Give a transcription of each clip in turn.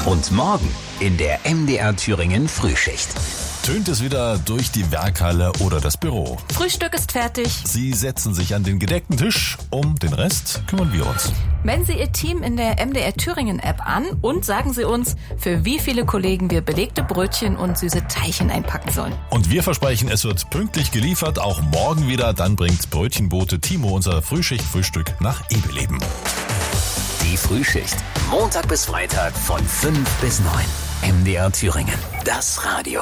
Und morgen in der MDR Thüringen Frühschicht. Tönt es wieder durch die Werkhalle oder das Büro. Frühstück ist fertig. Sie setzen sich an den gedeckten Tisch. Um den Rest kümmern wir uns. Melden Sie Ihr Team in der MDR Thüringen App an und sagen Sie uns, für wie viele Kollegen wir belegte Brötchen und süße Teilchen einpacken sollen. Und wir versprechen, es wird pünktlich geliefert, auch morgen wieder. Dann bringt Brötchenbote Timo unser Frühschicht-Frühstück nach Ebeleben. Die Frühschicht. Montag bis Freitag von 5 bis 9. MDR Thüringen. Das Radio.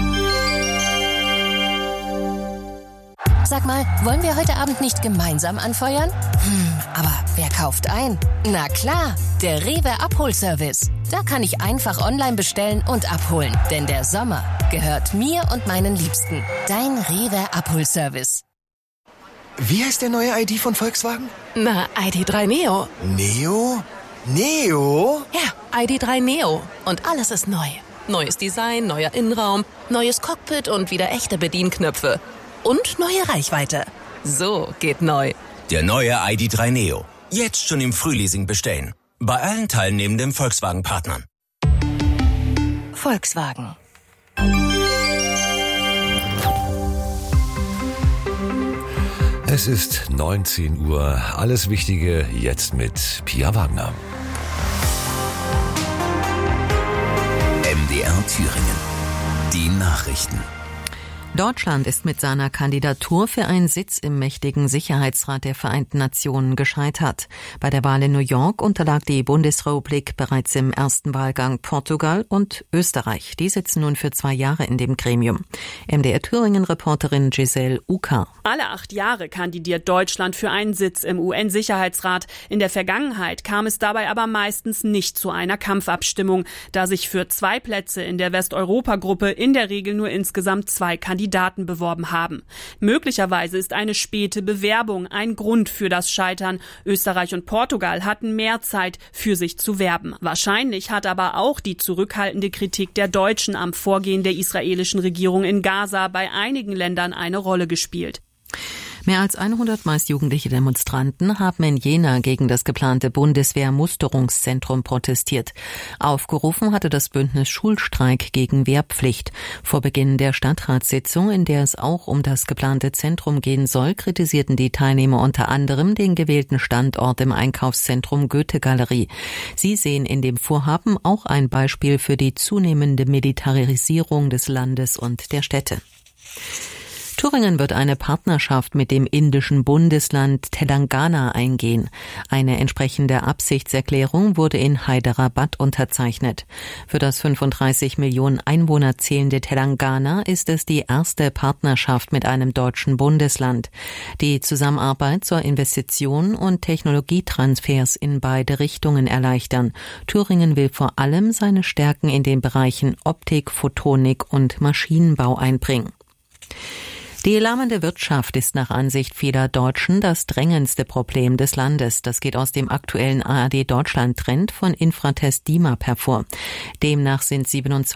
Sag mal, wollen wir heute Abend nicht gemeinsam anfeuern? Aber wer kauft ein? Na klar, der Rewe Abholservice. Da kann ich einfach online bestellen und abholen. Denn der Sommer gehört mir und meinen Liebsten. Dein Rewe Abholservice. Wie heißt der neue ID von Volkswagen? Na, ID.3 Neo. Neo? Neo? Ja, ID.3 Neo. Und alles ist neu. Neues Design, neuer Innenraum, neues Cockpit und wieder echte Bedienknöpfe. Und neue Reichweite. So geht neu. Der neue ID.3 Neo. Jetzt schon im Frühleasing bestellen. Bei allen teilnehmenden Volkswagen-Partnern. Volkswagen. Es ist 19 Uhr. Alles Wichtige jetzt mit Pia Wagner. MDR Thüringen. Die Nachrichten. Deutschland ist mit seiner Kandidatur für einen Sitz im mächtigen Sicherheitsrat der Vereinten Nationen gescheitert. Bei der Wahl in New York unterlag die Bundesrepublik bereits im ersten Wahlgang Portugal und Österreich. Die sitzen nun für 2 Jahre in dem Gremium. MDR Thüringen-Reporterin Giselle Uka. Alle 8 Jahre kandidiert Deutschland für einen Sitz im UN-Sicherheitsrat. In der Vergangenheit kam es dabei aber meistens nicht zu einer Kampfabstimmung, da sich für 2 Plätze in der Westeuropa-Gruppe in der Regel nur insgesamt 2 Kandidaten beworben haben. Möglicherweise ist eine späte Bewerbung ein Grund für das Scheitern. Österreich und Portugal hatten mehr Zeit, für sich zu werben. Wahrscheinlich hat aber auch die zurückhaltende Kritik der Deutschen am Vorgehen der israelischen Regierung in Gaza bei einigen Ländern eine Rolle gespielt. Mehr als 100 meist jugendliche Demonstranten haben in Jena gegen das geplante Bundeswehr-Musterungszentrum protestiert. Aufgerufen hatte das Bündnis Schulstreik gegen Wehrpflicht. Vor Beginn der Stadtratssitzung, in der es auch um das geplante Zentrum gehen soll, kritisierten die Teilnehmer unter anderem den gewählten Standort im Einkaufszentrum Goethe-Galerie. Sie sehen in dem Vorhaben auch ein Beispiel für die zunehmende Militarisierung des Landes und der Städte. Thüringen wird eine Partnerschaft mit dem indischen Bundesland Telangana eingehen. Eine entsprechende Absichtserklärung wurde in Hyderabad unterzeichnet. Für das 35 Millionen Einwohner zählende Telangana ist es die erste Partnerschaft mit einem deutschen Bundesland. Die Zusammenarbeit soll Investitionen und Technologietransfers in beide Richtungen erleichtern. Thüringen will vor allem seine Stärken in den Bereichen Optik, Photonik und Maschinenbau einbringen. Die lahmende Wirtschaft ist nach Ansicht vieler Deutschen das drängendste Problem des Landes. Das geht aus dem aktuellen ARD-Deutschland-Trend von Infratest DIMAP hervor. Demnach sind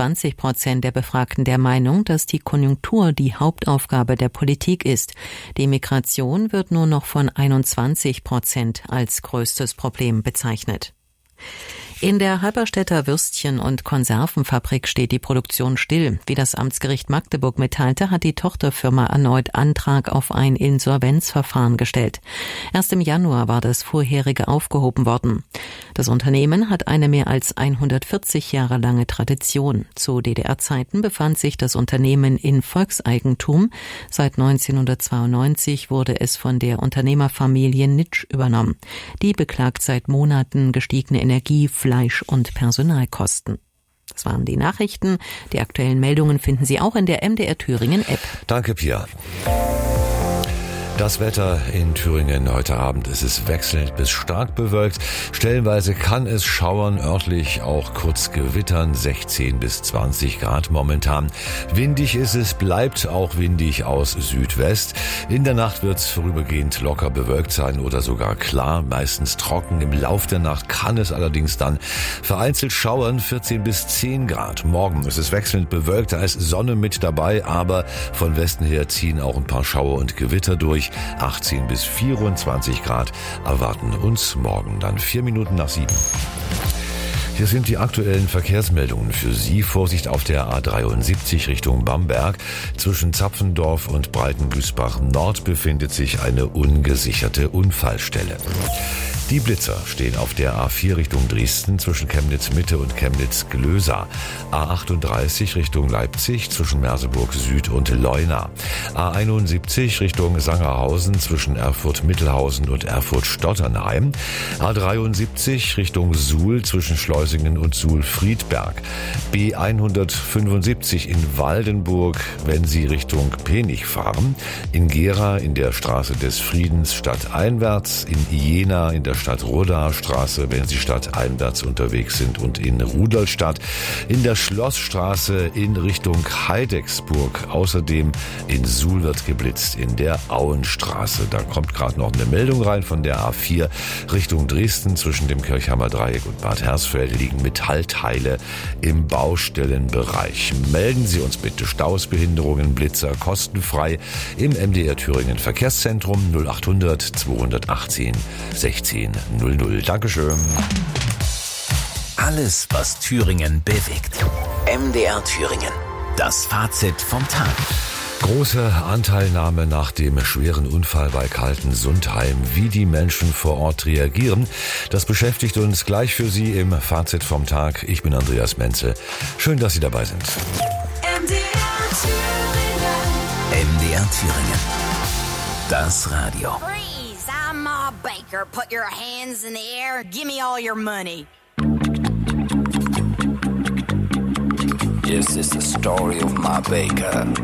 27% der Befragten der Meinung, dass die Konjunktur die Hauptaufgabe der Politik ist. Die Migration wird nur noch von 21% als größtes Problem bezeichnet. In der Halberstädter Würstchen- und Konservenfabrik steht die Produktion still. Wie das Amtsgericht Magdeburg mitteilte, hat die Tochterfirma erneut Antrag auf ein Insolvenzverfahren gestellt. Erst im Januar war das vorherige aufgehoben worden. Das Unternehmen hat eine mehr als 140 Jahre lange Tradition. Zu DDR-Zeiten befand sich das Unternehmen in Volkseigentum. Seit 1992 wurde es von der Unternehmerfamilie Nitsch übernommen. Die beklagt seit Monaten gestiegene Energie, Fleisch- und Personalkosten. Das waren die Nachrichten. Die aktuellen Meldungen finden Sie auch in der MDR Thüringen App. Danke, Pia. Das Wetter in Thüringen heute Abend ist es wechselnd bis stark bewölkt. Stellenweise kann es schauern, örtlich auch kurz gewittern, 16 bis 20 Grad momentan. Windig ist es, bleibt auch windig aus Südwest. In der Nacht wird es vorübergehend locker bewölkt sein oder sogar klar, meistens trocken. Im Lauf der Nacht kann es allerdings dann vereinzelt schauern, 14 bis 10 Grad. Morgen ist es wechselnd bewölkt, da ist Sonne mit dabei, aber von Westen her ziehen auch ein paar Schauer und Gewitter durch. 18 bis 24 Grad erwarten uns morgen, dann 4 Minuten nach 7. Hier sind die aktuellen Verkehrsmeldungen für Sie. Vorsicht auf der A73 Richtung Bamberg. Zwischen Zapfendorf und Breitenbüßbach Nord befindet sich eine ungesicherte Unfallstelle. Die Blitzer stehen auf der A4 Richtung Dresden zwischen Chemnitz Mitte und Chemnitz Glösa. A38 Richtung Leipzig zwischen Merseburg Süd und Leuna. A71 Richtung Sangerhausen zwischen Erfurt Mittelhausen und Erfurt Stotternheim. A73 Richtung Suhl zwischen Schleusingen und Suhl Friedberg. B175 in Waldenburg, wenn Sie Richtung Penich fahren. In Gera in der Straße des Friedens stadteinwärts. In Jena in der Stadt-Roda Straße, wenn Sie stadteinwärts unterwegs sind, und in Rudolstadt in der Schlossstraße in Richtung Heidecksburg. Außerdem in Suhl wird geblitzt in der Auenstraße. Da kommt gerade noch eine Meldung rein von der A4 Richtung Dresden. Zwischen dem Kirchheimer Dreieck und Bad Hersfeld liegen Metallteile im Baustellenbereich. Melden Sie uns bitte Staus, Behinderungen, Blitzer kostenfrei im MDR Thüringen Verkehrszentrum 0800 218 16 00. Dankeschön. Alles, was Thüringen bewegt. MDR Thüringen. Das Fazit vom Tag. Große Anteilnahme nach dem schweren Unfall bei Kaltensundheim. Wie die Menschen vor Ort reagieren, das beschäftigt uns gleich für Sie im Fazit vom Tag. Ich bin Andreas Menzel. Schön, dass Sie dabei sind. MDR Thüringen. Das Radio. Freeze! I'm Ma Baker. Put your hands in the air. Give me all your money. This is the story of Ma Baker.